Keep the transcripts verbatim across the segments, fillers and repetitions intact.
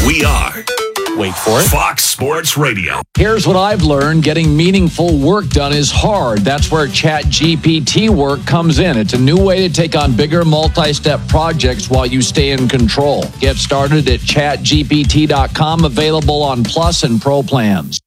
We are, wait for it, Fox Sports Radio. Here's what I've learned. Getting meaningful work done is hard. That's where ChatGPT work comes in. It's a new way to take on bigger multi-step projects while you stay in control. Get started at chat G P T dot com, available on Plus and Pro plans.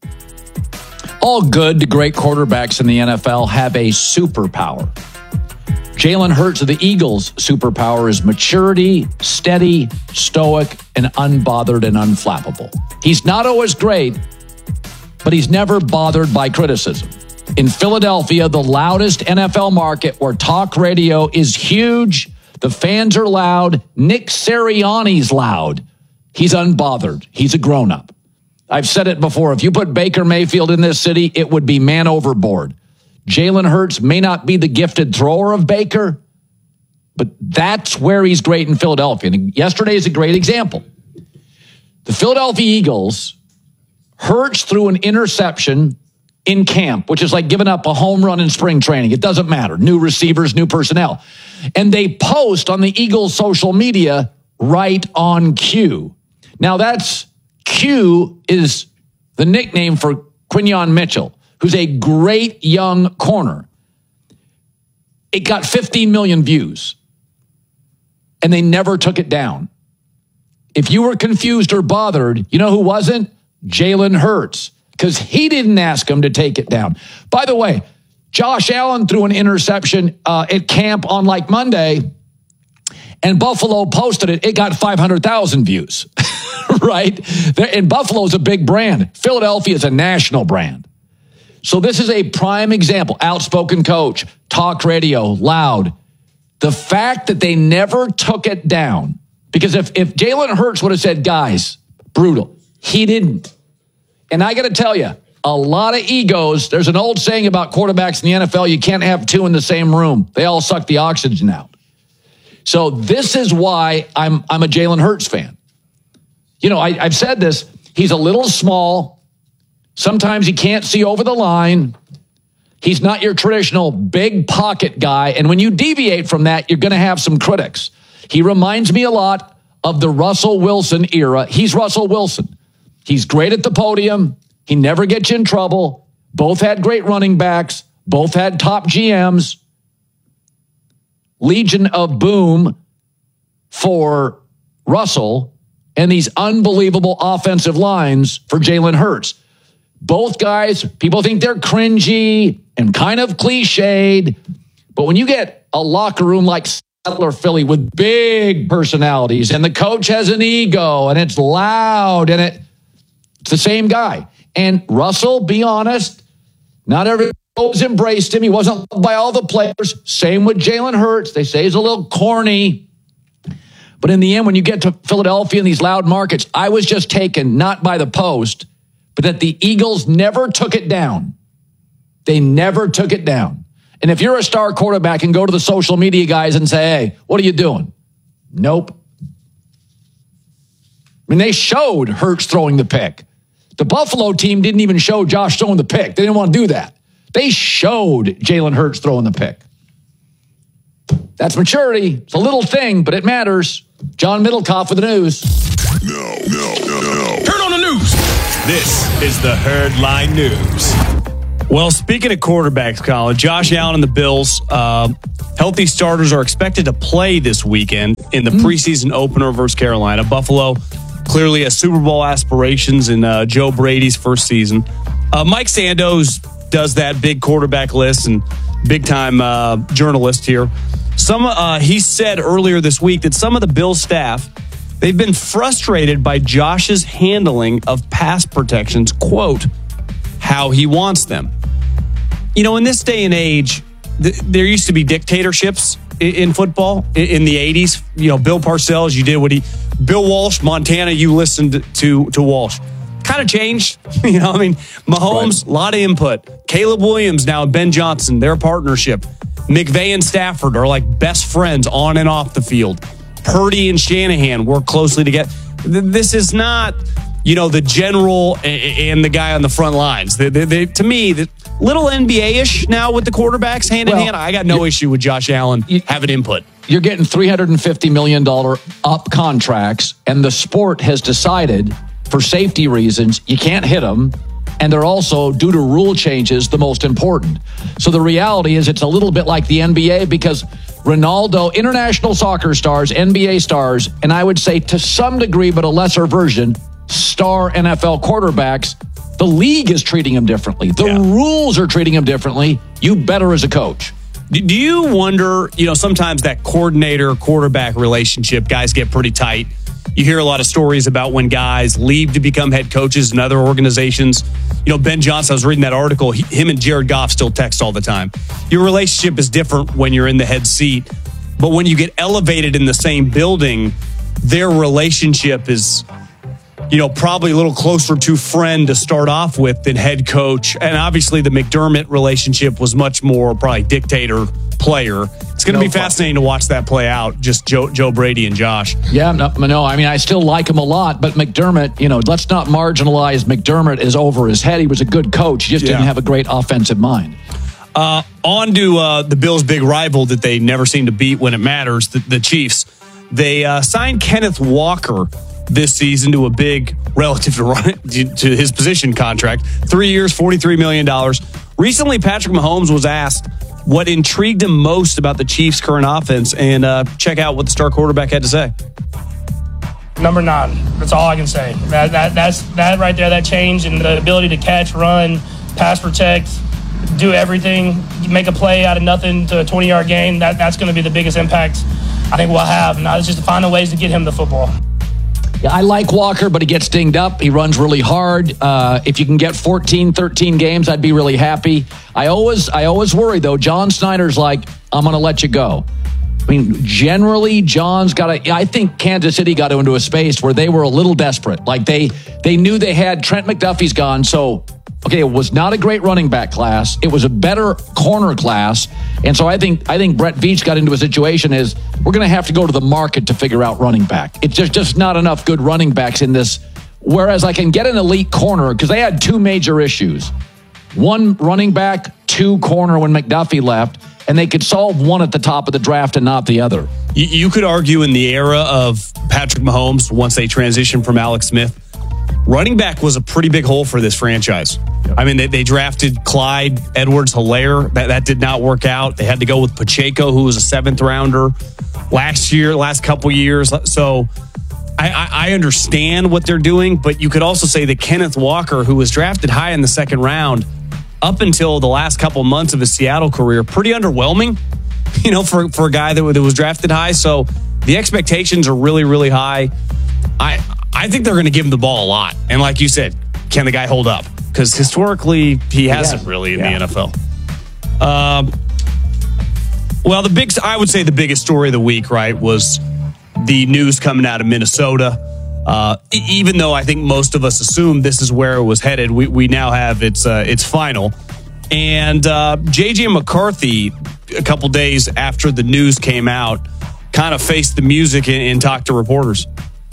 All good to great quarterbacks in the N F L have a superpower. Jalen Hurts of the Eagles' superpower is maturity, steady, stoic, and unbothered and unflappable. He's not always great, but he's never bothered by criticism. In Philadelphia, the loudest N F L market where talk radio is huge, the fans are loud, Nick Sirianni's loud. He's unbothered. He's a grown-up. I've said it before. If you put Baker Mayfield in this city, it would be man overboard. Jalen Hurts may not be the gifted thrower of Baker, but that's where he's great in Philadelphia. And yesterday is a great example. The Philadelphia Eagles, Hurts threw an interception in camp, which is like giving up a home run in spring training. It doesn't matter. New receivers, new personnel. And they post on the Eagles' social media right on cue. Now that's Q is the nickname for Quinyon Mitchell, who's a great young corner. It got fifteen million views, and they never took it down. If you were confused or bothered, you know who wasn't? Jalen Hurts, because he didn't ask him to take it down. By the way, Josh Allen threw an interception uh, at camp on like Monday, and Buffalo posted it. It got five hundred thousand views, right? And Buffalo's a big brand. Philadelphia is a national brand. So this is a prime example. Outspoken coach, talk radio, loud. The fact that they never took it down, because if, if Jalen Hurts would have said, guys, brutal, he didn't. And I got to tell you, a lot of egos. There's an old saying about quarterbacks in the N F L, you can't have two in the same room. They all suck the oxygen out. So this is why I'm, I'm a Jalen Hurts fan. You know, I, I've said this. He's a little small. Sometimes he can't see over the line. He's not your traditional big pocket guy. And when you deviate from that, you're going to have some critics. He reminds me a lot of the Russell Wilson era. He's Russell Wilson. He's great at the podium. He never gets you in trouble. Both had great running backs. Both had top G Ms. Legion of boom for Russell and these unbelievable offensive lines for Jalen Hurts. Both guys, people think they're cringy and kind of cliched. But when you get a locker room like Seattle or Philly with big personalities and the coach has an ego and it's loud and it, it's the same guy. And Russell, be honest, not everyone has embraced him. He wasn't loved by all the players. Same with Jalen Hurts. They say he's a little corny. But in the end, when you get to Philadelphia and these loud markets, I was just taken not by the post, but that the Eagles never took it down. They never took it down. And if you're a star quarterback and go to the social media guys and say, hey, what are you doing? Nope. I mean, they showed Hurts throwing the pick. The Buffalo team didn't even show Josh throwing the pick. They didn't want to do that. They showed Jalen Hurts throwing the pick. That's maturity. It's a little thing, but it matters. John Middlecoff with the news. No, no, no, no. Turn on the news. This is the Herd Line News. Well, speaking of quarterbacks, Colin, Josh Allen and the Bills, uh, healthy starters are expected to play this weekend in the mm. preseason opener versus Carolina. Buffalo, clearly a Super Bowl aspirations in uh, Joe Brady's first season. Uh, Mike Sandoz does that big quarterback list and big-time uh, journalist here. Some uh, he said earlier this week that some of the Bills staff, they've been frustrated by Josh's handling of pass protections, quote, how he wants them. You know, in this day and age, th- there used to be dictatorships in, in football in, in the eighties. You know, Bill Parcells, you did what he... Bill Walsh, Montana, you listened to, to Walsh. Kind of changed. You know, I mean, Mahomes, a right. lot of input. Caleb Williams now, Ben Johnson, their partnership. McVay and Stafford are like best friends on and off the field. Purdy and Shanahan work closely together. th- this is not, you know, the general and the guy on the front lines. They, they, they, to me, the little N B A-ish now with the quarterbacks hand well, in hand. I got no issue with Josh Allen you, having input. You're getting three hundred fifty million dollars up contracts, and the sport has decided, for safety reasons, you can't hit them. And they're also, due to rule changes, the most important. So the reality is it's a little bit like the N B A because Ronaldo, international soccer stars, N B A stars, and I would say to some degree, but a lesser version, star N F L quarterbacks, the league is treating them differently. The yeah. rules are treating them differently. You better as a coach. Do you wonder, you know, sometimes that coordinator-quarterback relationship, guys get pretty tight. You hear a lot of stories about when guys leave to become head coaches in other organizations. You know, Ben Johnson, I was reading that article, he, him and Jared Goff still text all the time. Your relationship is different when you're in the head seat, but when you get elevated in the same building, their relationship is, you know, probably a little closer to friend to start off with than head coach. And obviously the McDermott relationship was much more probably dictator player. It's going to no be fascinating to watch that play out, just Joe, Joe Brady and Josh. Yeah, no, no, I mean, I still like him a lot, but McDermott, you know, let's not marginalize McDermott as over his head. He was a good coach. He just yeah. didn't have a great offensive mind. Uh, on to uh, the Bills' big rival that they never seem to beat when it matters, the, the Chiefs. They uh, signed Kenneth Walker this season to a big, relative to, run, to his position contract. Three years, forty-three million dollars. Recently, Patrick Mahomes was asked what intrigued him most about the Chiefs' current offense, and uh, check out what the star quarterback had to say. Number nine. That's all I can say. That, that that's that right there. That change in the ability to catch, run, pass, protect, do everything, make a play out of nothing to a twenty-yard gain. That that's going to be the biggest impact I think we'll have. Now it's just finding ways to get him the football. Yeah, I like Walker, but he gets dinged up. He runs really hard. Uh, if you can get fourteen, thirteen games, I'd be really happy. I always, I always worry though. John Snyder's like, I'm going to let you go. I mean, generally, John's got to. I think Kansas City got into a space where they were a little desperate. Like they, they knew they had Trent McDuffie's gone, so. Okay, it was not a great running back class. It was a better corner class. And so I think I think Brett Veach got into a situation is we're going to have to go to the market to figure out running back. It's just, just not enough good running backs in this. Whereas I can get an elite corner because they had two major issues. One running back, two corner when McDuffie left. And they could solve one at the top of the draft and not the other. You, you could argue in the era of Patrick Mahomes, once they transitioned from Alex Smith, running back was a pretty big hole for this franchise. Yep. I mean, they, they drafted Clyde Edwards-Helaire. That, that did not work out. They had to go with Pacheco, who was a seventh rounder last year, last couple years. So I, I, I understand what they're doing, but you could also say that Kenneth Walker, who was drafted high in the second round, up until the last couple months of his Seattle career, pretty underwhelming, you know, for, for a guy that, that was drafted high. So the expectations are really, really high. I I think they're going to give him the ball a lot. And like you said, can the guy hold up? Because historically, he hasn't yeah. really in yeah. the N F L. Um, well, the big, I would say the biggest story of the week, right, was the news coming out of Minnesota. Uh, even though I think most of us assumed this is where it was headed, we, we now have its uh, its final. And uh, J J McCarthy, a couple days after the news came out, kind of faced the music and, and talked to reporters.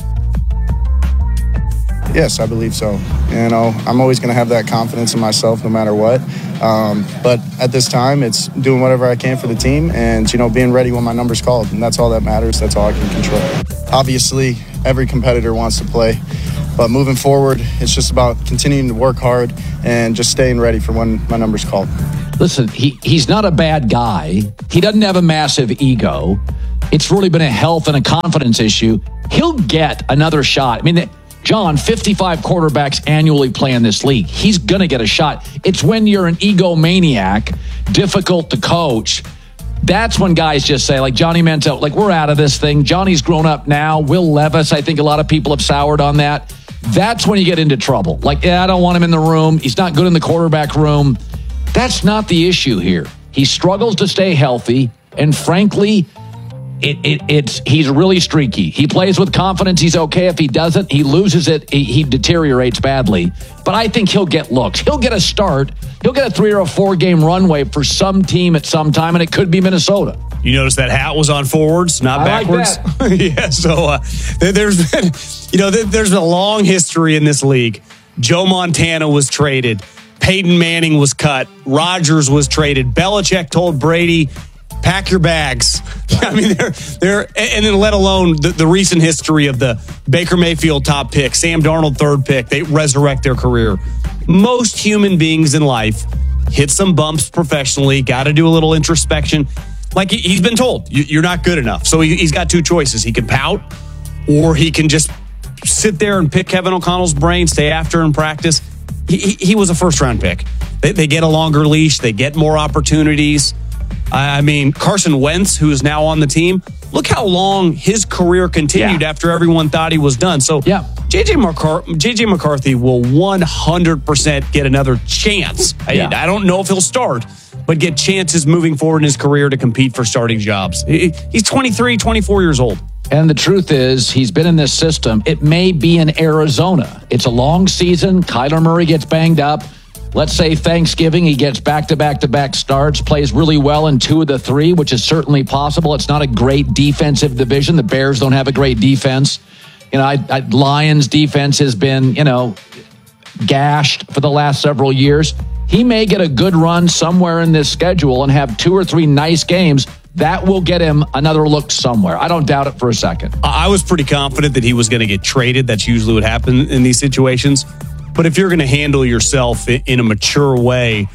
Yes, I believe so. You know, I'm always going to have that confidence in myself no matter what. Um, but at this time, it's doing whatever I can for the team and, you know, being ready when my number's called. And that's all that matters. That's all I can control. Obviously, every competitor wants to play. But moving forward, it's just about continuing to work hard and just staying ready for when my number's called. Listen, he, he's not a bad guy. He doesn't have a massive ego. It's really been a health and a confidence issue. He'll get another shot. I mean, John, fifty-five quarterbacks annually play in this league. He's going to get a shot. It's when you're an egomaniac, difficult to coach. That's when guys just say, like Johnny Manziel, like, we're out of this thing. Johnny's grown up now. Will Levis, I think a lot of people have soured on that. That's when you get into trouble. Like, yeah, I don't want him in the room. He's not good in the quarterback room. That's not the issue here. He struggles to stay healthy, and frankly, It, it, it's he's really streaky. He plays with confidence. He's okay. If he doesn't, he loses it. He, he deteriorates badly. But I think he'll get looks. He'll get a start. He'll get a three or a four game runway for some team at some time, and it could be Minnesota. You notice that hat was on forwards, not I backwards. Like yeah, so uh, there's been, you know, there's a long history in this league. Joe Montana was traded. Peyton Manning was cut. Rodgers was traded. Belichick told Brady, pack your bags. I mean, they're, they're, and then let alone the, the recent history of the Baker Mayfield top pick, Sam Darnold third pick. They resurrect their career. Most human beings in life hit some bumps professionally, got to do a little introspection. Like he's been told, you're not good enough. So he's got two choices. He can pout, or he can just sit there and pick Kevin O'Connell's brain, stay after in practice. He, he, he was a first-round pick. They, they get a longer leash. They get more opportunities. I mean, Carson Wentz, who is now on the team, look how long his career continued yeah. after everyone thought he was done. So yeah. J J. McCar- J J. McCarthy will one hundred percent get another chance. Yeah. I, I don't know if he'll start, but get chances moving forward in his career to compete for starting jobs. He, he's twenty-three, twenty-four years old. And the truth is, he's been in this system. It may be in Arizona. It's a long season. Kyler Murray gets banged up. Let's say Thanksgiving, he gets back-to-back-to-back starts, plays really well in two of the three, which is certainly possible. It's not a great defensive division. The Bears don't have a great defense. You know, I, I, Lions' defense has been, you know, gashed for the last several years. He may get a good run somewhere in this schedule and have two or three nice games. That will get him another look somewhere. I don't doubt it for a second. I was pretty confident that he was going to get traded. That's usually what happens in these situations. But if you're going to handle yourself in a mature way,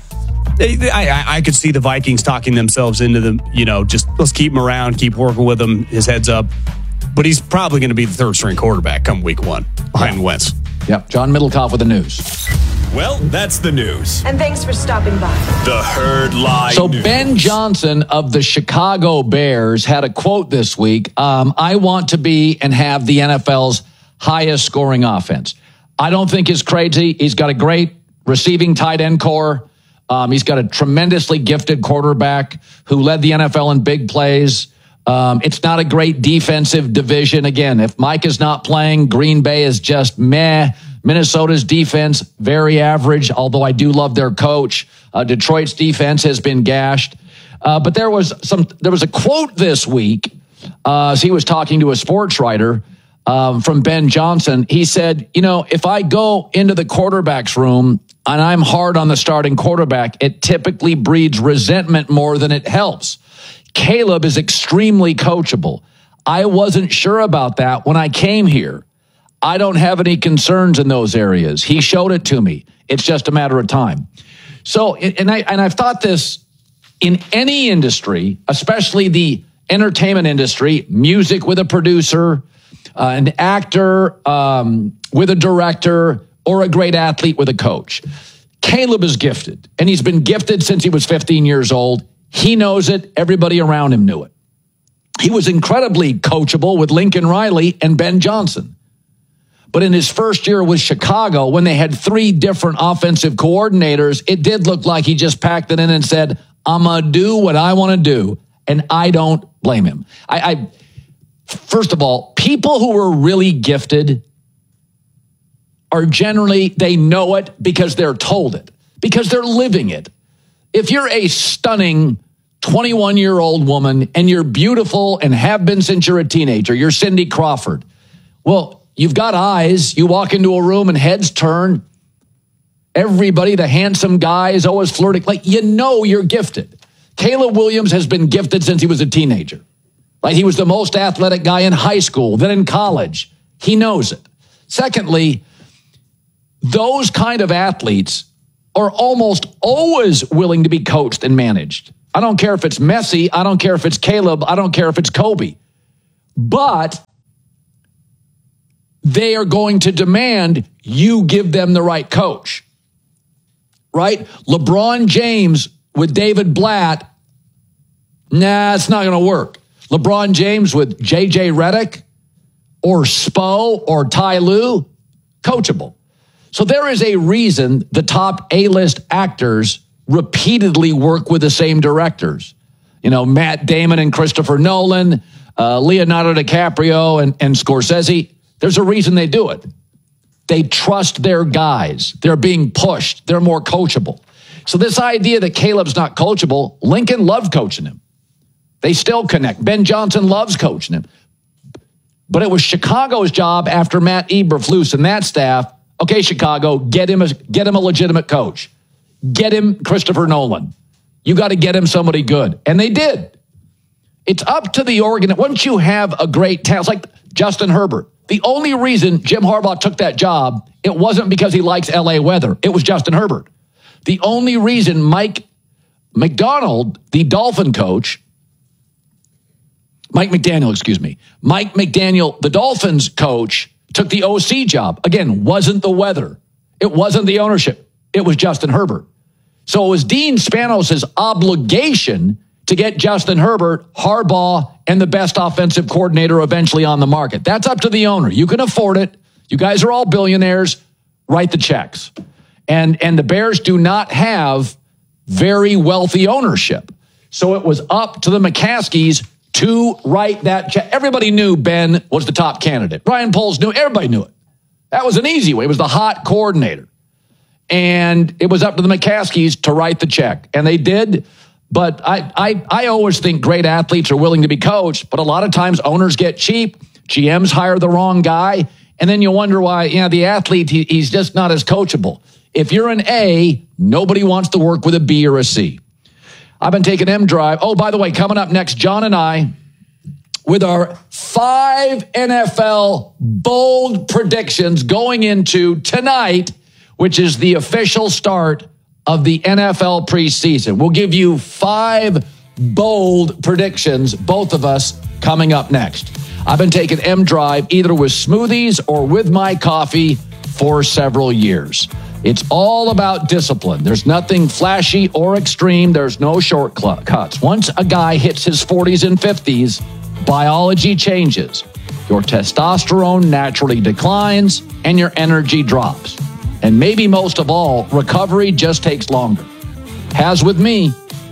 I, I could see the Vikings talking themselves into the, you know, just let's keep him around, keep working with him, his head's up. But he's probably going to be the third string quarterback come week one behind yeah. Wentz. Yep. John Middlecoff with the news. Well, that's the news. And thanks for stopping by. The Herd Line So News. Ben Johnson of the Chicago Bears had a quote this week. Um, I want to be and have the N F L's highest scoring offense. I don't think it's crazy. He's got a great receiving tight end core. Um, he's got a tremendously gifted quarterback who led the N F L in big plays. Um, it's not a great defensive division. Again, if Mike is not playing, Green Bay is just meh. Minnesota's defense, very average, although I do love their coach. Uh, Detroit's defense has been gashed. Uh, but there was some. There was a quote this week uh, as he was talking to a sports writer um, from Ben Johnson. He said, you know, if I go into the quarterback's room and I'm hard on the starting quarterback, it typically breeds resentment more than it helps. Caleb is extremely coachable. I wasn't sure about that when I came here. I don't have any concerns in those areas. He showed it to me. It's just a matter of time. So, and I and I've thought this in any industry, especially the entertainment industry, music with a producer, uh, an actor um, with a director, or a great athlete with a coach. Caleb is gifted, and he's been gifted since he was fifteen years old. He knows it. Everybody around him knew it. He was incredibly coachable with Lincoln Riley and Ben Johnson. But in his first year with Chicago, when they had three different offensive coordinators, it did look like he just packed it in and said, I'm going to do what I want to do. And I don't blame him. I, I, first of all, people who are really gifted are generally, they know it because they're told it, because they're living it. If you're a stunning twenty-one-year-old woman and you're beautiful and have been since you're a teenager, you're Cindy Crawford. Well, you've got eyes. You walk into a room and heads turn. Everybody, the handsome guy is always flirting. Like, you know you're gifted. Caleb Williams has been gifted since he was a teenager. Like, he was the most athletic guy in high school, then in college. He knows it. Secondly, those kind of athletes are almost always willing to be coached and managed. I don't care if it's Messi. I don't care if it's Caleb. I don't care if it's Kobe. But they are going to demand you give them the right coach, right? LeBron James with David Blatt, nah, it's not going to work. LeBron James with J J Redick or Spo or Ty Lue, coachable. So there is a reason the top A-list actors repeatedly work with the same directors. You know, Matt Damon and Christopher Nolan, uh, Leonardo DiCaprio and, and Scorsese. There's a reason they do it. They trust their guys. They're being pushed. They're more coachable. So this idea that Caleb's not coachable, Lincoln loved coaching him. They still connect. Ben Johnson loves coaching him. But it was Chicago's job after Matt Eberflus and that staff. Okay, Chicago, get him a, get him a legitimate coach. Get him Christopher Nolan. You got to get him somebody good. And they did. It's up to the organ. Once you have a great talent, like Justin Herbert, the only reason Jim Harbaugh took that job, it wasn't because he likes L A weather. It was Justin Herbert. The only reason Mike McDonald, the Dolphin coach, Mike McDaniel, excuse me, Mike McDaniel, the Dolphins coach, took the O C job. Again, wasn't the weather. It wasn't the ownership. It was Justin Herbert. So it was Dean Spanos' obligation to get Justin Herbert, Harbaugh, and the best offensive coordinator eventually on the market. That's up to the owner. You can afford it. You guys are all billionaires. Write the checks. And, and the Bears do not have very wealthy ownership. So it was up to the McCaskies to write that check. Everybody knew Ben was the top candidate. Brian Poles knew. Everybody knew it. That was an easy way. It was the hot coordinator. And it was up to the McCaskies to write the check. And they did. But I, I, I always think great athletes are willing to be coached. But a lot of times owners get cheap. G Ms hire the wrong guy. And then you wonder why, you know, the athlete, he, he's just not as coachable. If you're an A, nobody wants to work with a B or a C. I've been taking M Drive. Oh, by the way, coming up next, John and I, with our five N F L bold predictions going into tonight, which is the official start of the N F L preseason. We'll give you five bold predictions, both of us, coming up next. I've been taking M Drive either with smoothies or with my coffee for several years. It's all about discipline. There's nothing flashy or extreme. There's no shortcuts. Once a guy hits his forties and fifties, biology changes. Your testosterone naturally declines and your energy drops. And maybe most of all, recovery just takes longer. As with me,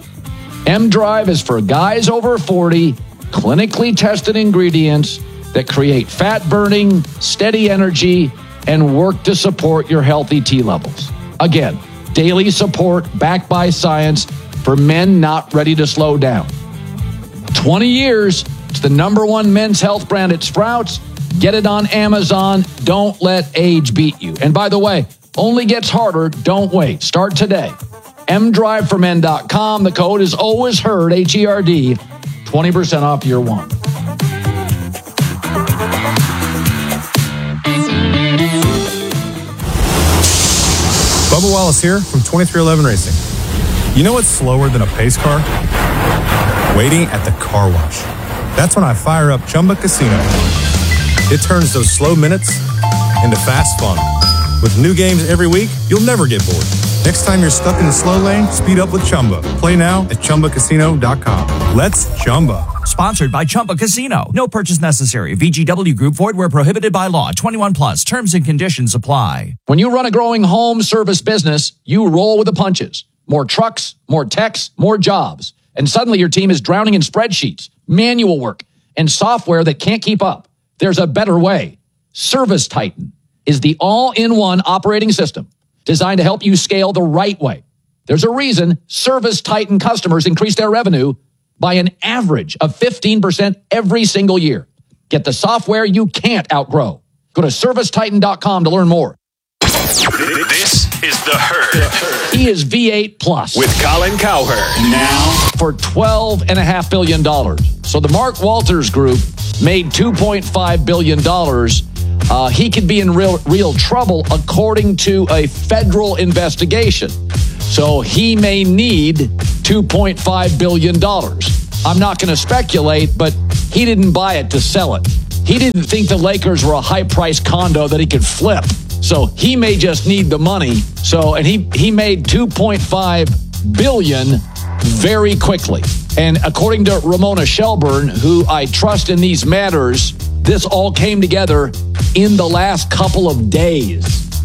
M Drive is for guys over forty, clinically tested ingredients that create fat burning, steady energy, and work to support your healthy T levels. Again, daily support backed by science for men not ready to slow down. twenty years, it's the number one men's health brand at Sprouts. Get it on Amazon. Don't let age beat you. And by the way, only gets harder. Don't wait. Start today. m drive for men dot com. The code is always heard, H E R D, twenty percent off year one. Bubba Wallace here from twenty-three eleven Racing. You know what's slower than a pace car? Waiting at the car wash. That's when I fire up Chumba Casino. It turns those slow minutes into fast fun. With new games every week, you'll never get bored. Next time you're stuck in the slow lane, speed up with Chumba. Play now at Chumba Casino dot com. Let's Chumba. Sponsored by Chumba Casino. No purchase necessary. V G W Group. Void where prohibited by law. twenty-one plus. Terms and conditions apply. When you run a growing home service business, you roll with the punches. More trucks, more techs, more jobs. And suddenly your team is drowning in spreadsheets, manual work, and software that can't keep up. There's a better way. Service Titan is the all-in-one operating system designed to help you scale the right way. There's a reason Service Titan customers increase their revenue by an average of fifteen percent every single year. Get the software you can't outgrow. Go to service titan dot com to learn more. This is The Herd. He is V eight Plus. With Colin Cowherd. Now for twelve point five billion dollars. So the Mark Walters Group made two point five billion dollars. Uh, he could be in real, real trouble according to a federal investigation. So he may need two point five billion dollars. I'm not going to speculate, but he didn't buy it to sell it. He didn't think the Lakers were a high-priced condo that he could flip. So he may just need the money. So, and he, he made two point five billion dollars very quickly. And according to Ramona Shelburne, who I trust in these matters, this all came together in the last couple of days.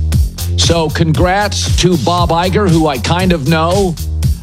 So congrats to Bob Iger, who I kind of know.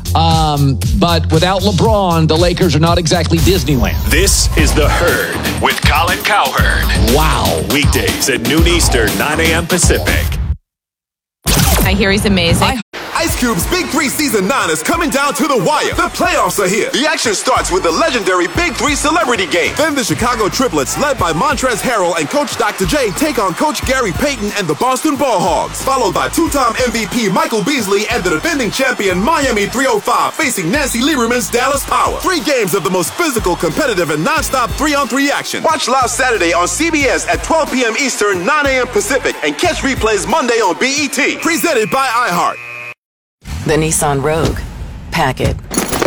Um, but without LeBron, the Lakers are not exactly Disneyland. This is The Herd with Colin Cowherd. Wow. Weekdays at noon Eastern, nine a.m. Pacific. I hear he's amazing. Ice Cube's Big Three Season nine is coming down to the wire. The playoffs are here. The action starts with the legendary Big Three Celebrity Game. Then the Chicago Triplets, led by Montrezl Harrell and Coach Doctor J, take on Coach Gary Payton and the Boston Ball Hogs, followed by two-time M V P Michael Beasley and the defending champion Miami three oh five facing Nancy Lieberman's Dallas Power. Three games of the most physical, competitive, and non-stop three-on-three action. Watch live Saturday on C B S at twelve p.m. Eastern, nine a.m. Pacific, and catch replays Monday on B E T. Presented by iHeart. The Nissan Rogue. Pack it.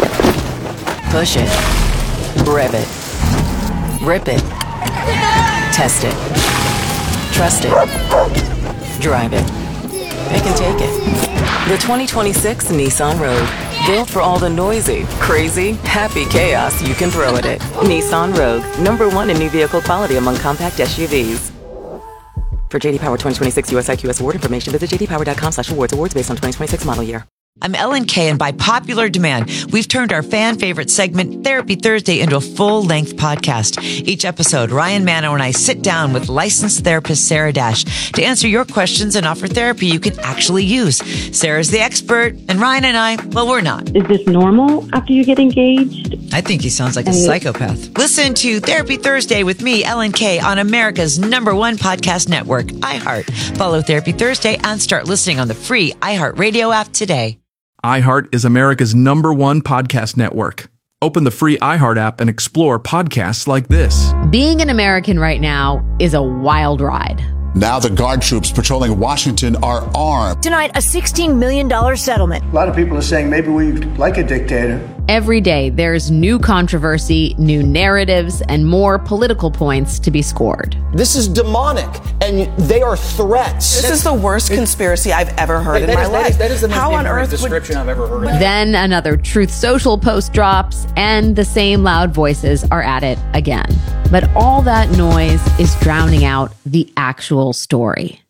Push it. Rev it. Rip it. Test it. Trust it. Drive it. Pick and take it. The twenty twenty-six Nissan Rogue. Built for all the noisy, crazy, happy chaos you can throw at it. Nissan Rogue. Number one in new vehicle quality among compact S U Vs. For J D Power twenty twenty-six U S I Q S award information, visit j d power dot com slash awards. Awards based on twenty twenty-six model year. I'm Ellen Kay, and by popular demand, we've turned our fan favorite segment, Therapy Thursday, into a full-length podcast. Each episode, Ryan Mano and I sit down with licensed therapist Sarah Dash to answer your questions and offer therapy you can actually use. Sarah's the expert, and Ryan and I, well, we're not. Is this normal after you get engaged? I think he sounds like a psychopath. Listen to Therapy Thursday with me, Ellen Kay, on America's number one podcast network, iHeart. Follow Therapy Thursday and start listening on the free iHeart Radio app today. iHeart is America's number one podcast network. Open the free iHeart app and explore podcasts like this. Being an American right now is a wild ride. Now the guard troops patrolling Washington are armed. Tonight, a sixteen million dollars settlement. A lot of people are saying maybe we like a dictator. Every day, there's new controversy, new narratives, and more political points to be scored. This is demonic, and they are threats. This is the worst conspiracy I've ever heard in my life. That is, that is the most How on earth description would... I've ever heard. Then another Truth Social post drops, and the same loud voices are at it again. But all that noise is drowning out the actual story.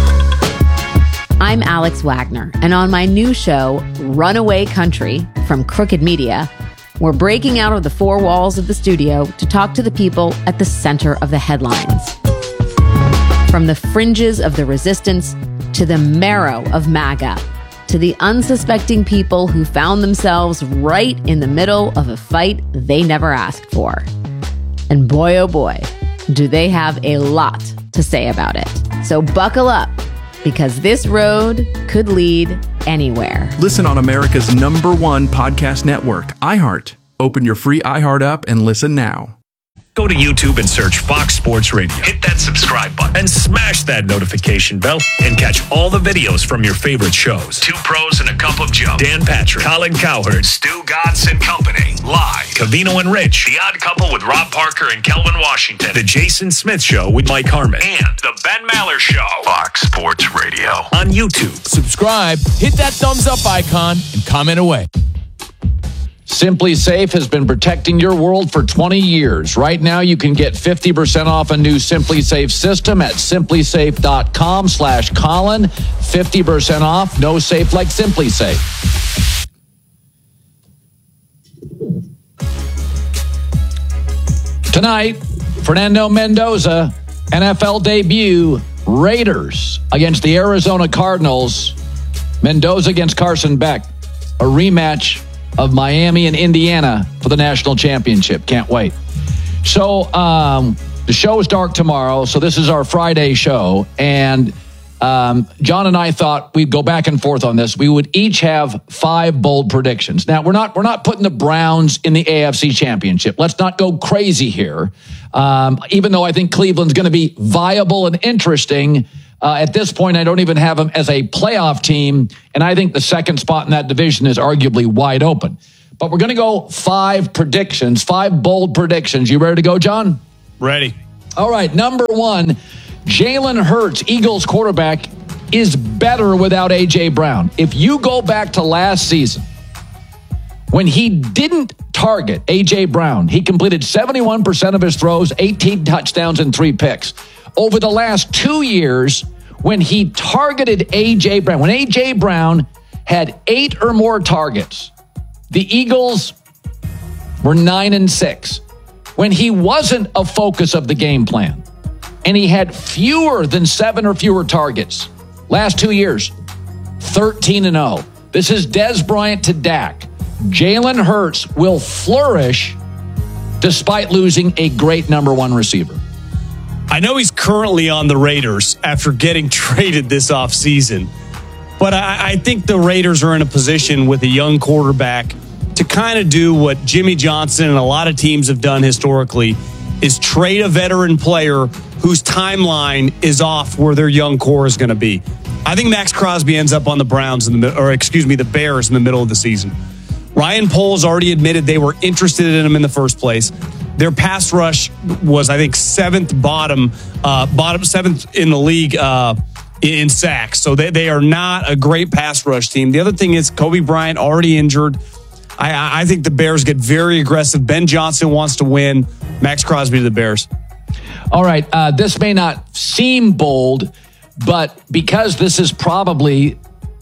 I'm Alex Wagner, and on my new show, Runaway Country, from Crooked Media, we're breaking out of the four walls of the studio to talk to the people at the center of the headlines. From the fringes of the resistance to the marrow of MAGA, to the unsuspecting people who found themselves right in the middle of a fight they never asked for. And boy, oh boy, do they have a lot to say about it. So buckle up, because this road could lead anywhere. Listen on America's number one podcast network, iHeart. Open your free iHeart app and listen now. Go to YouTube and search Fox Sports Radio. Hit that subscribe button and smash that notification bell and catch all the videos from your favorite shows. Two Pros and a Cup of Joe. Dan Patrick, Colin Cowherd, Stu Gatz and Company. Live. Covino and Rich. The Odd Couple with Rob Parker and Kelvin Washington. The Jason Smith Show with Mike Harmon. And The Ben Maller Show. Fox Sports Radio. On YouTube. Subscribe, hit that thumbs up icon, and comment away. Simply Safe has been protecting your world for twenty years. Right now, you can get fifty percent off a new Simply Safe system at simply safe dot com slash Colin. fifty percent off, no safe like Simply Safe. Tonight, Fernando Mendoza, N F L debut, Raiders against the Arizona Cardinals. Mendoza against Carson Beck, a rematch of Miami and Indiana for the national championship. Can't wait. So um, the show is dark tomorrow, so this is our Friday show. And um, John and I thought we'd go back and forth on this. We would each have five bold predictions. Now, we're not we're not putting the Browns in the A F C championship. Let's not go crazy here. Um, even though I think Cleveland's going to be viable and interesting, Uh, at this point, I don't even have them as a playoff team, and I think the second spot in that division is arguably wide open. But we're going to go five predictions, five bold predictions. You ready to go, John? Ready. All right, number one, Jalen Hurts, Eagles quarterback, is better without A J. Brown. If you go back to last season, when he didn't target A J. Brown, he completed seventy-one percent of his throws, eighteen touchdowns, and three picks. Over the last two years, when he targeted A J. Brown, when A J. Brown had eight or more targets, the Eagles were nine and six. When he wasn't a focus of the game plan, and he had fewer than seven or fewer targets, last two years, thirteen and oh. This is Des Bryant to Dak. Jalen Hurts will flourish despite losing a great number one receiver. I know he's currently on the Raiders after getting traded this offseason, but I, I think the Raiders are in a position with a young quarterback to kind of do what Jimmy Johnson and a lot of teams have done historically, is trade a veteran player whose timeline is off where their young core is going to be. I think Max Crosby ends up on the Browns, in the or excuse me, the Bears in the middle of the season. Ryan Poles already admitted they were interested in him in the first place. Their pass rush was, I think, seventh bottom, uh, bottom seventh in the league uh, in sacks. So they, they are not a great pass rush team. The other thing is Kobe Bryant already injured. I, I think the Bears get very aggressive. Ben Johnson wants to win. Max Crosby to the Bears. All right. Uh, this may not seem bold, but because this is probably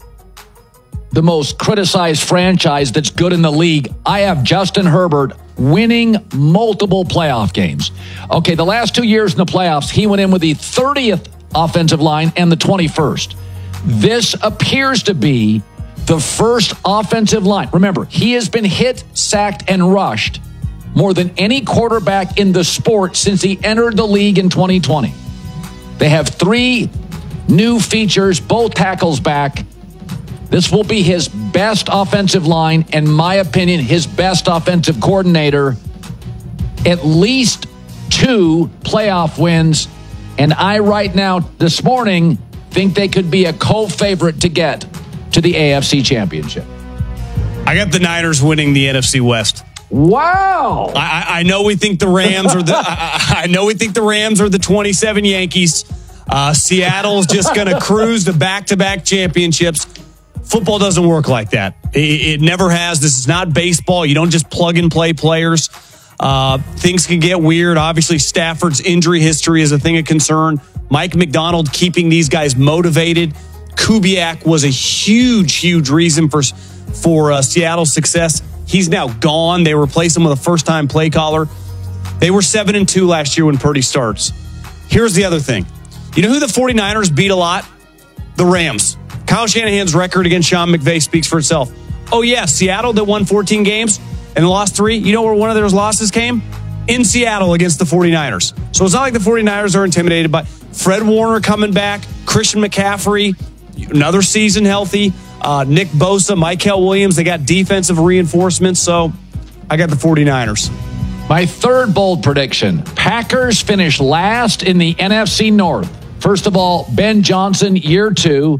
the most criticized franchise that's good in the league, I have Justin Herbert winning multiple playoff games. Okay, the last two years in the playoffs, he went in with the thirtieth offensive line and the twenty-first. This appears to be the first offensive line. Remember, he has been hit, sacked, and rushed more than any quarterback in the sport since he entered the league in twenty twenty. They have three new features, both tackles back. This will be his best offensive line, in my opinion, his best offensive coordinator. At least two playoff wins. And I, right now, this morning, think they could be a co-favorite to get to the A F C Championship. I got the Niners winning the N F C West. Wow! I, I know we think the Rams are the. I, I know we think the Rams are the twenty-seven Yankees. Uh, Seattle's just going to cruise to back-to-back championships. Football doesn't work like that. It, it never has. This is not baseball. You don't just plug and play players. Uh, things can get weird. Obviously, Stafford's injury history is a thing of concern. Mike McDonald keeping these guys motivated. Kubiak was a huge, huge reason for for uh, Seattle's success. He's now gone. They replaced him with a first-time play caller. They were seven and two last year when Purdy starts. Here's the other thing. You know who the 49ers beat a lot? The Rams. Kyle Shanahan's record against Sean McVay speaks for itself. Oh, yeah, Seattle that won fourteen games and lost three. You know where one of those losses came? In Seattle against the 49ers. So it's not like the 49ers are intimidated by Fred Warner coming back, Christian McCaffrey, another season healthy, uh, Nick Bosa, Michael Williams. They got defensive reinforcements, so I got the 49ers. My third bold prediction, Packers finish last in the N F C North. First of all, Ben Johnson, year two.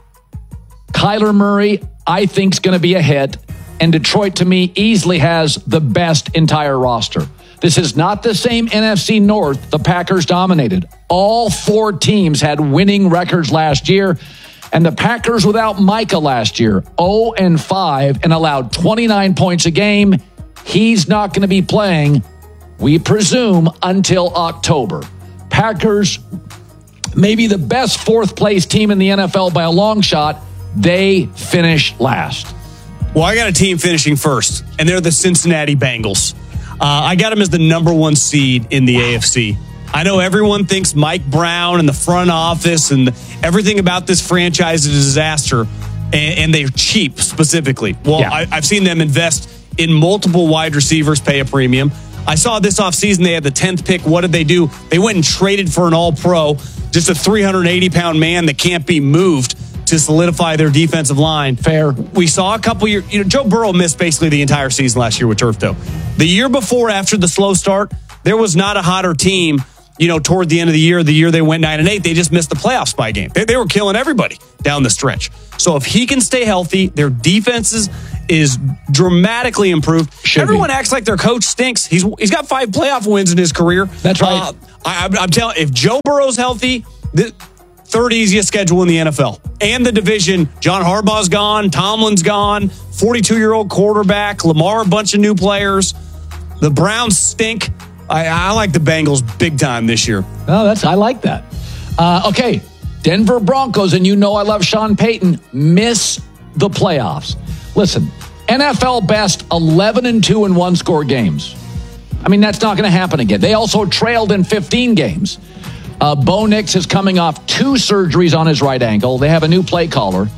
Kyler Murray, I think, is going to be a hit. And Detroit, to me, easily has the best entire roster. This is not the same N F C North the Packers dominated. All four teams had winning records last year. And the Packers without Micah last year, oh and five, and allowed twenty-nine points a game. He's not going to be playing, we presume, until October. Packers, maybe the best fourth place team in the N F L by a long shot. They finish last. Well, I got a team finishing first, and they're the Cincinnati Bengals. Uh, I got them as the number one seed in the wow. A F C. I know everyone thinks Mike Brown and the front office and everything about this franchise is a disaster, and, and they're cheap specifically. Well, yeah. I, I've seen them invest in multiple wide receivers, pay a premium. I saw this offseason they had the tenth pick. What did they do? They went and traded for an all-pro, just a three hundred eighty pound man that can't be moved to solidify their defensive line. Fair. We saw a couple years, you know, Joe Burrow missed basically the entire season last year with turf toe. The year before, after the slow start, there was not a hotter team, you know, toward the end of the year, the year they went nine and eight, they just missed the playoffs by a game. They, they were killing everybody down the stretch. So if he can stay healthy, their defenses is dramatically improved. Should Everyone be. acts like their coach stinks. He's He's got five playoff wins in his career. That's right. Uh, I, I'm telling if Joe Burrow's healthy, the third easiest schedule in the N F L. And the division, John Harbaugh's gone, Tomlin's gone, forty-two-year-old quarterback, Lamar, a bunch of new players. The Browns stink. I, I like the Bengals big time this year. Oh, that's I like that. Uh, okay, Denver Broncos, and you know I love Sean Payton, miss the playoffs. Listen, N F L best eleven and two in one-score games. I mean, that's not going to happen again. They also trailed in fifteen games. Uh, Bo Nix is coming off two surgeries on his right ankle. They have a new play caller.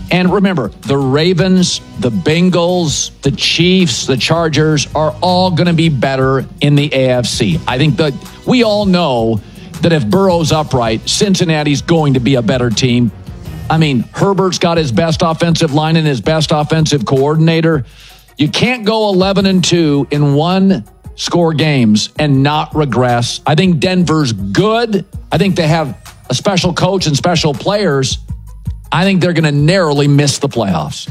And remember, the Ravens, the Bengals, the Chiefs, the Chargers are all going to be better in the A F C. I think that we all know that if Burrow's upright, Cincinnati's going to be a better team. I mean, Herbert's got his best offensive line and his best offensive coordinator. You can't go eleven and two in one score games and not regress. I think Denver's good. I think they have a special coach and special players. I think they're going to narrowly miss the playoffs.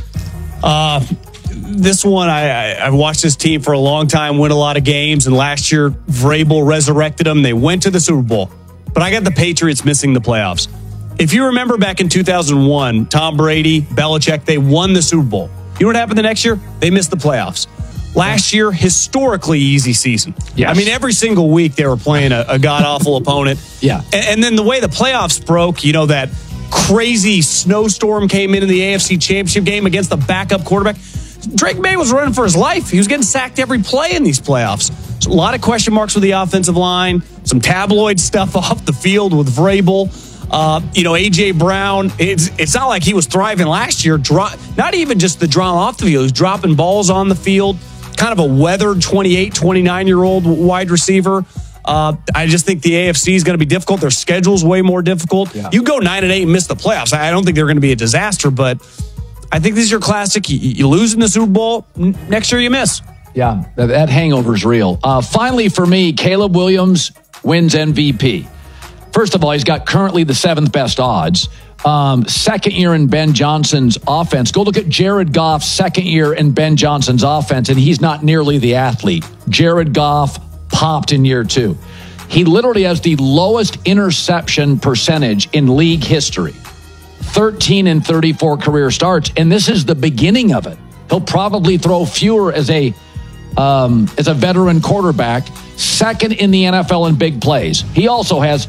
Uh, this one, I, I, I've watched this team for a long time, win a lot of games, and last year, Vrabel resurrected them. They went to the Super Bowl. But I got the Patriots missing the playoffs. If you remember back in two thousand one, Tom Brady, Belichick, they won the Super Bowl. You know what happened the next year? They missed the playoffs. Last year, historically easy season. Yes. I mean, every single week they were playing a, a god-awful opponent. Yeah. And, and then the way the playoffs broke, you know, that crazy snowstorm came in in the A F C Championship game against the backup quarterback. Drake May was running for his life. He was getting sacked every play in these playoffs. So a lot of question marks with the offensive line, some tabloid stuff off the field with Vrabel. Uh, you know, A J. Brown, it's it's not like he was thriving last year. Dro- not even just the drama off the field. He was dropping balls on the field. Kind of a weathered twenty-eight, twenty-nine-year-old wide receiver. Uh, I just think the A F C is going to be difficult. Their schedule's way more difficult. Yeah. You go nine and eight and miss the playoffs. I don't think they're going to be a disaster, but I think this is your classic. You, you lose in the Super Bowl, next year you miss. Yeah, that, that hangover's real. Uh, finally, for me, Caleb Williams wins M V P. First of all, he's got currently the seventh best odds. Um, second year in Ben Johnson's offense. Go look at Jared Goff's second year in Ben Johnson's offense, and he's not nearly the athlete. Jared Goff popped in year two. He literally has the lowest interception percentage in league history. thirteen and thirty-four career starts, and this is the beginning of it. He'll probably throw fewer as a um, as a veteran quarterback, second in the N F L in big plays. He also has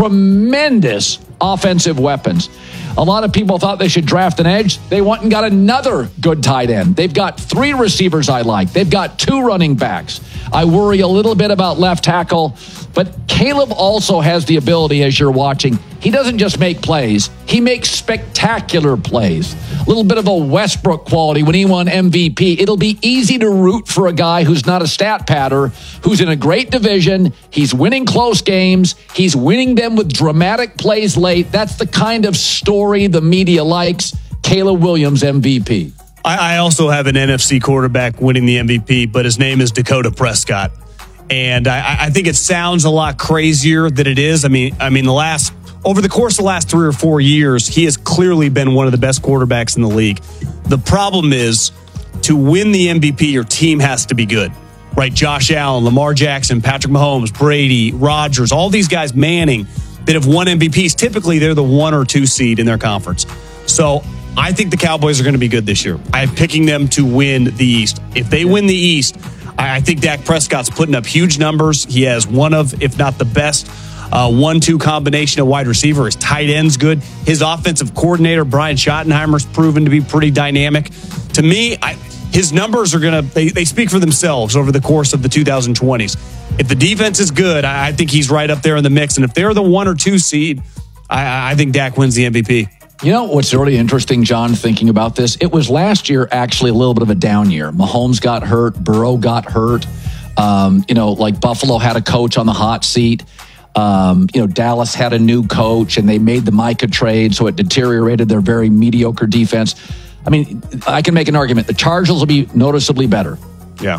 tremendous offensive weapons. A lot of people thought they should draft an edge. They went and got another good tight end. They've got three receivers I like. They've got two running backs. I worry a little bit about left tackle, but Caleb also has the ability, as you're watching, he doesn't just make plays, he makes spectacular plays. A little bit of a Westbrook quality when he won M V P. It'll be easy to root for a guy who's not a stat patter, who's in a great division. He's winning close games. He's winning them with dramatic plays late. That's the kind of story the media likes. Caleb Williams, M V P. I also have an N F C quarterback winning the M V P, but his name is Dakota Prescott. And I, I think it sounds a lot crazier than it is. I mean, I mean, the last over the course of the last three or four years, he has clearly been one of the best quarterbacks in the league. The problem is, to win the M V P, your team has to be good, right? Josh Allen, Lamar Jackson, Patrick Mahomes, Brady, Rodgers, all these guys, Manning, that have won M V Ps. Typically, they're the one or two seed in their conference. So I think the Cowboys are going to be good this year. I'm picking them to win the East. If they win the East, I think Dak Prescott's putting up huge numbers. He has one of, if not the best, uh, one two combination of wide receiver. His tight end's good. His offensive coordinator, Brian Schottenheimer's proven to be pretty dynamic. To me, I, his numbers are going to, they, they speak for themselves over the course of the two thousand twenties. If the defense is good, I, I think he's right up there in the mix. And if they're the one or two seed, I, I think Dak wins the M V P. You know what's really interesting, John, thinking about this? It was last year actually a little bit of a down year. Mahomes got hurt. Burrow got hurt. Um, you know, like Buffalo had a coach on the hot seat. Um, you know, Dallas had a new coach, and they made the Micah trade, so it deteriorated their very mediocre defense. I mean, I can make an argument. The Chargers will be noticeably better. Yeah.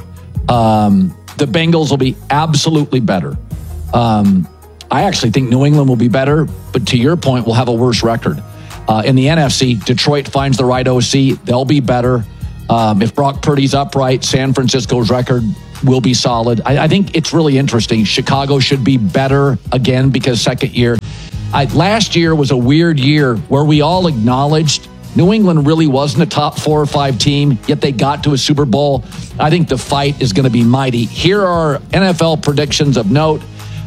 Um, the Bengals will be absolutely better. Um, I actually think New England will be better, but to your point, we'll have a worse record. Uh, in the N F C, Detroit finds the right O C. They'll be better. Um, if Brock Purdy's upright, San Francisco's record will be solid. I, I think it's really interesting. Chicago should be better again because second year. I, last year was a weird year where we all acknowledged New England really wasn't a top four or five team, yet they got to a Super Bowl. I think the fight is going to be mighty. Here are N F L predictions of note.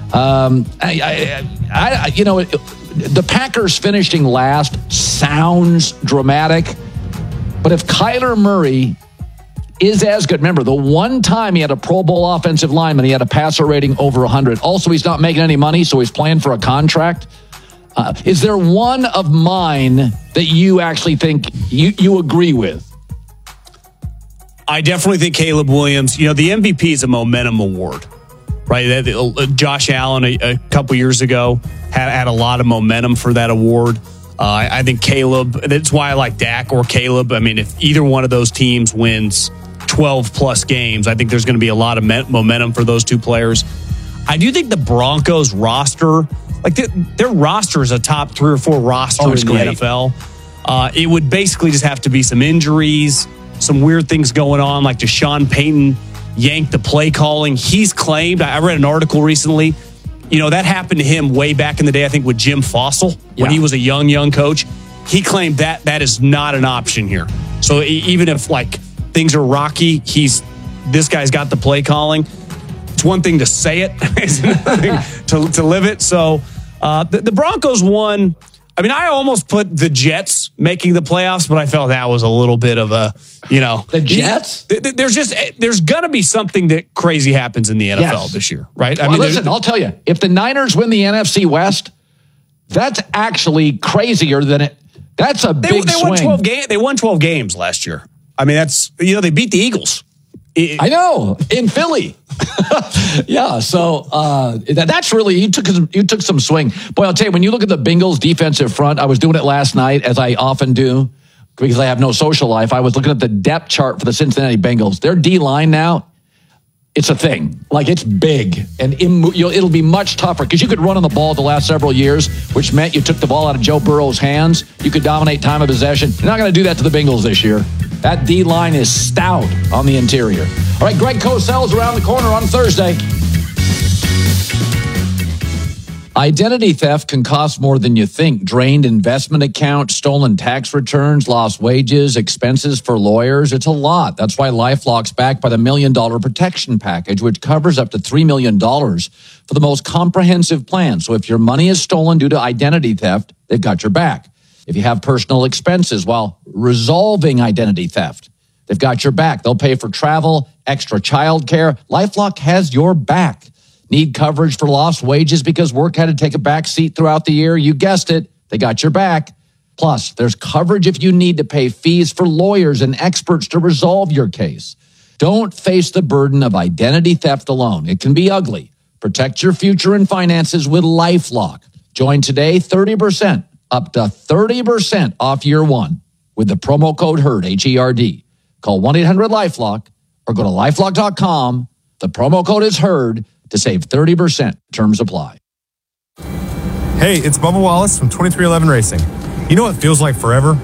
Um, I, I, I, you know, it, the Packers finishing last sounds dramatic, but if Kyler Murray is as good, remember the one time he had a Pro Bowl offensive lineman, he had a passer rating over one hundred. Also, he's not making any money, so he's playing for a contract. Uh, is there one of mine that you actually think you, you agree with? I definitely think Caleb Williams, you know, the M V P is a momentum award, right? Josh Allen a, a couple years ago had, had a lot of momentum for that award. Uh, I, I think Caleb, that's why I like Dak or Caleb. I mean, if either one of those teams wins twelve plus games, I think there's going to be a lot of me- momentum for those two players. I do think the Broncos roster, like their, their roster is a top three or four roster Oh, in it's the great. N F L. Uh, it would basically just have to be some injuries, some weird things going on, like Deshaun Payton yanked the play calling. He's claimed, I read an article recently, you know, that happened to him way back in the day, I think with Jim Fossil, when Yeah. he was a young, young coach. He claimed that that is not an option here. So e- even if like things are rocky, he's this guy's got the play calling. It's one thing to say it, it's another thing to, to live it. So uh, the, the Broncos won. I mean, I almost put the Jets making the playoffs, but I felt that was a little bit of a, you know. The Jets? There's just, there's going to be something that crazy happens in the N F L Yes. this year, right? I Well, mean, there's- listen, I'll tell you, if the Niners win the N F C West, that's actually crazier than it. That's a they, big they swing. won twelve games. They won twelve games last year. I mean, that's, you know, they beat the Eagles. It, I know, in Philly. yeah, so uh, that, that's really, you took, you took some swing. Boy, I'll tell you, when you look at the Bengals defensive front, I was doing it last night, as I often do, because I have no social life. I was looking at the depth chart for the Cincinnati Bengals. Their D-line now, it's a thing. Like, it's big. And immo- you'll, it'll be much tougher, because you could run on the ball the last several years, which meant you took the ball out of Joe Burrow's hands. You could dominate time of possession. You're not going to do that to the Bengals this year. That D-line is stout on the interior. All right, Greg Cosell's around the corner on Thursday. Identity theft can cost more than you think. Drained investment accounts, stolen tax returns, lost wages, expenses for lawyers. It's a lot. That's why LifeLock's backed by the Million Dollar Protection Package, which covers up to three million dollars for the most comprehensive plan. So if your money is stolen due to identity theft, they've got your back. If you have personal expenses while resolving identity theft, they've got your back. They'll pay for travel, extra child care. LifeLock has your back. Need coverage for lost wages because work had to take a back seat throughout the year? You guessed it. They got your back. Plus, there's coverage if you need to pay fees for lawyers and experts to resolve your case. Don't face the burden of identity theft alone. It can be ugly. Protect your future and finances with LifeLock. Join today, thirty percent, up to thirty percent off year one with the promo code HERD, H E R D. Call one eight hundred LifeLock or go to lifelock dot com. The promo code is HERD to save thirty percent. Terms apply. Hey, it's Bubba Wallace from twenty-three eleven Racing. You know what feels like forever?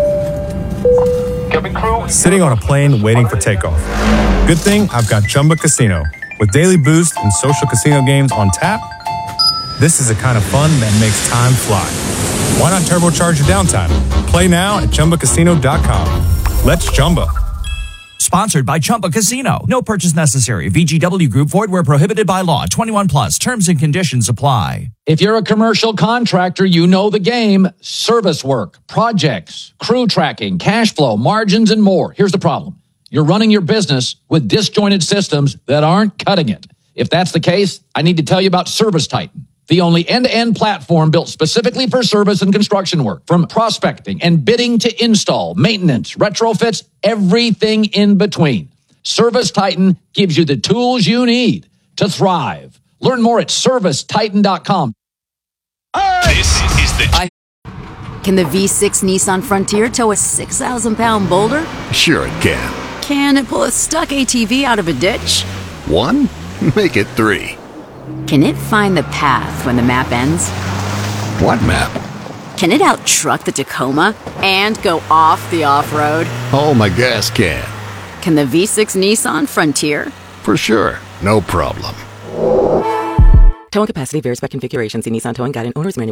Sitting on a plane waiting for takeoff. Good thing I've got Chumba Casino. With daily boost and social casino games on tap, this is the kind of fun that makes time fly. Why not turbocharge your downtime? Play now at Chumba Casino dot com. Let's Chumba. Sponsored by Chumba Casino. No purchase necessary. V G W Group. Void where prohibited by law. twenty-one plus. Terms and conditions apply. If you're a commercial contractor, you know the game. Service work, projects, crew tracking, cash flow, margins, and more. Here's the problem. You're running your business with disjointed systems that aren't cutting it. If that's the case, I need to tell you about Service Titan, the only end-to-end platform built specifically for service and construction work. From prospecting and bidding to install, maintenance, retrofits, everything in between. Service Titan gives you the tools you need to thrive. Learn more at service titan dot com. This is the... I- Can the V six Nissan Frontier tow a six thousand pound boulder? Sure it can. Can it pull a stuck A T V out of a ditch? One? Make it three. Can it find the path when the map ends? What map? Can it out-truck the Tacoma and go off the off-road? Oh, my gas can. Can the V six Nissan Frontier? For sure. No problem. Towing capacity varies by configuration. See Nissan Towing Guide and Owner's Manual.